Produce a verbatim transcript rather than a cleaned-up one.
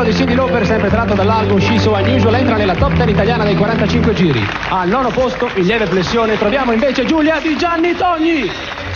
di Cyndi Lauper, sempre tratto dall'album She's So Unusual, entra nella top ten italiana dei quarantacinque giri. Al nono posto, in lieve flessione, troviamo invece Giulia di Gianni Togni.